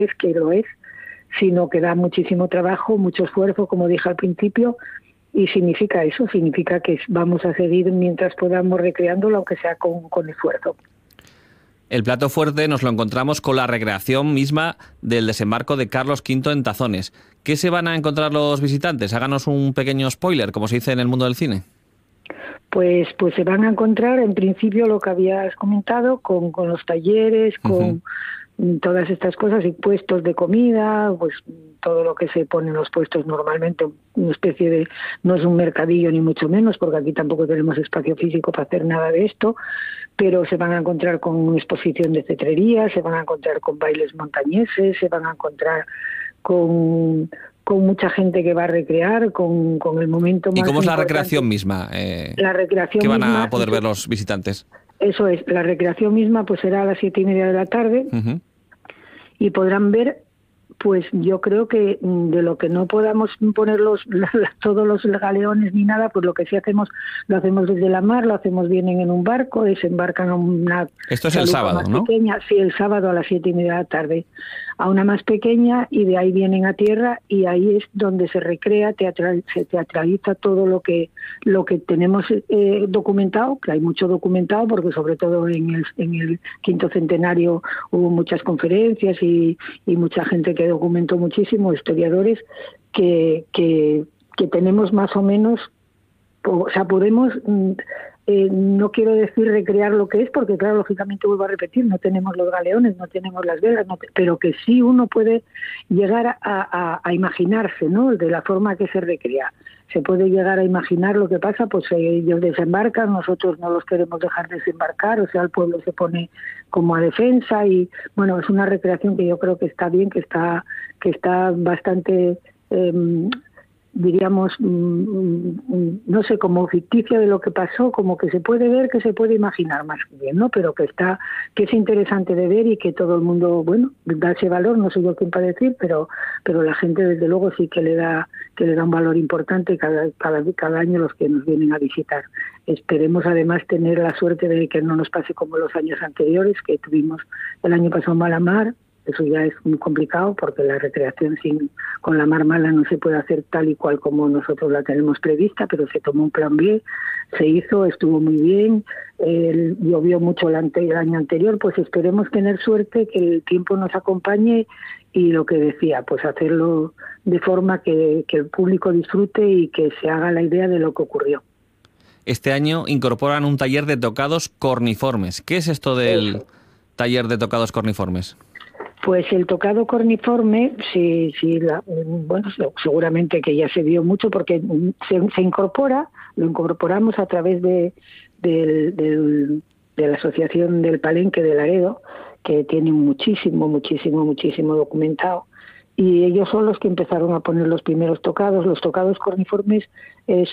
que lo es, sino que da muchísimo trabajo, mucho esfuerzo, como dije al principio, y significa eso, significa que vamos a seguir mientras podamos recreándolo, aunque sea con esfuerzo. El plato fuerte nos lo encontramos con la recreación misma del desembarco de Carlos V en Tazones. ¿Qué se van a encontrar los visitantes? Háganos un pequeño spoiler, como se dice en el mundo del cine. Pues se van a encontrar, en principio, lo que habías comentado, con los talleres, con todas estas cosas y puestos de comida, pues todo lo que se pone en los puestos normalmente, una especie de, no es un mercadillo ni mucho menos, porque aquí tampoco tenemos espacio físico para hacer nada de esto, pero se van a encontrar con una exposición de cetrería, se van a encontrar con bailes montañeses, se van a encontrar con mucha gente que va a recrear, con el momento más importante. ¿Y cómo es la recreación misma? La recreación que van misma, a poder ver los visitantes. Eso es, la recreación misma pues será a las 7:30 de la tarde y podrán ver, pues yo creo que de lo que no podamos poner todos los galeones ni nada, pues lo que sí hacemos, lo hacemos desde la mar, lo hacemos, vienen en un barco, desembarcan a una... Esto es el sábado, ¿no? Pequeña, sí, el sábado a las 7:30 de la tarde, a una más pequeña, y de ahí vienen a tierra y ahí es donde se recrea, se teatraliza todo lo que tenemos documentado, que hay mucho documentado, porque sobre todo en el quinto centenario hubo muchas conferencias y mucha gente que documentó muchísimo, historiadores, que tenemos más o menos, o sea, podemos... no quiero decir recrear lo que es, porque claro, lógicamente vuelvo a repetir, no tenemos los galeones, no tenemos las velas, pero que sí uno puede llegar a imaginarse, ¿no?, de la forma que se recrea. Se puede llegar a imaginar lo que pasa, pues ellos desembarcan, nosotros no los queremos dejar desembarcar, o sea, el pueblo se pone como a defensa y, bueno, es una recreación que yo creo que está bien, que está bastante... diríamos, no sé, como ficticia de lo que pasó, como que se puede ver, que se puede imaginar más bien, ¿no? Pero que es interesante de ver y que todo el mundo, bueno, da ese valor, no soy yo quien para decir, pero la gente desde luego sí que le da un valor importante cada año los que nos vienen a visitar. Esperemos además tener la suerte de que no nos pase como los años anteriores, que tuvimos el año pasado mala mar. Eso ya es muy complicado porque la recreación con la mar mala no se puede hacer tal y cual como nosotros la tenemos prevista, pero se tomó un plan B, se hizo, estuvo muy bien, llovió mucho el año anterior, pues esperemos tener suerte, que el tiempo nos acompañe y lo que decía, pues hacerlo de forma que el público disfrute y que se haga la idea de lo que ocurrió. Este año incorporan un taller de tocados corniformes. ¿Qué es esto del taller de tocados corniformes? Pues el tocado corniforme, bueno, seguramente que ya se vio mucho porque se incorpora, lo incorporamos a través de la Asociación del Palenque de Laredo, que tiene muchísimo documentado, y ellos son los que empezaron a poner los primeros tocados. Los tocados corniformes es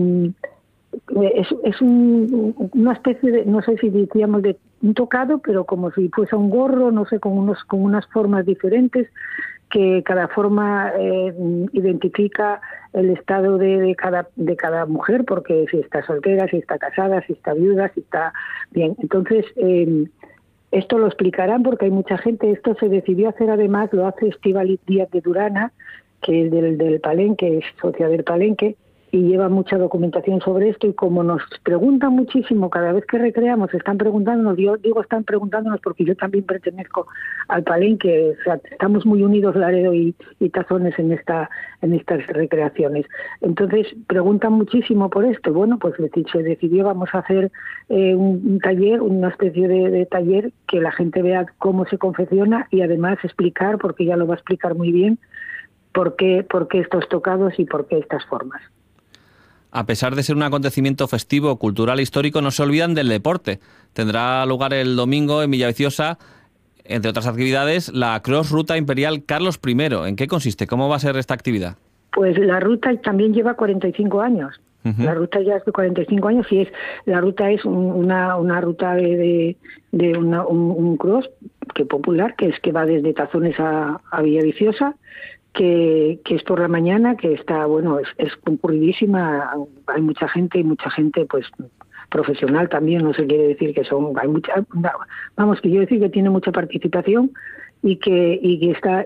una especie de, no sé si decíamos de un tocado, pero como si fuese un gorro, no sé, con unas formas diferentes, que cada forma identifica el estado de cada mujer, porque si está soltera, si está casada, si está viuda, si está bien. Entonces, esto lo explicarán porque hay mucha gente. Esto se decidió hacer, además, lo hace Estíbaliz Díaz de Durana, que es del Palenque, es socia del Palenque, y lleva mucha documentación sobre esto, y como nos preguntan muchísimo cada vez que recreamos, están preguntándonos, yo digo están preguntándonos porque yo también pertenezco al Palenque, o sea, estamos muy unidos Laredo y Tazones en estas recreaciones. Entonces preguntan muchísimo por esto. Bueno, pues se decidió, vamos a hacer un taller, una especie de taller, que la gente vea cómo se confecciona y además explicar, porque ella lo va a explicar muy bien, por qué estos tocados y por qué estas formas. A pesar de ser un acontecimiento festivo, cultural e histórico, no se olvidan del deporte. Tendrá lugar el domingo en Villaviciosa, entre otras actividades, la Cross Ruta Imperial Carlos I. ¿En qué consiste? ¿Cómo va a ser esta actividad? Pues la ruta también lleva 45 años. La ruta ya es de 45 años y la ruta es una ruta de un cross que popular, que va desde Tazones a Villaviciosa, que es por la mañana, que está, bueno, es concurridísima, hay mucha gente pues profesional también, no se quiere decir que hay mucha, vamos, que quiero decir que tiene mucha participación y que está